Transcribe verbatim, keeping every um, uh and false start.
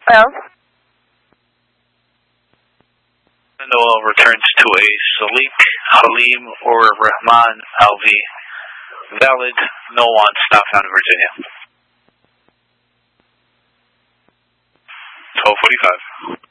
Well. Noah returns to a Salik, Halim, or Rahman Alvi. Valid, no on Stoptown, Virginia. twelve forty-five.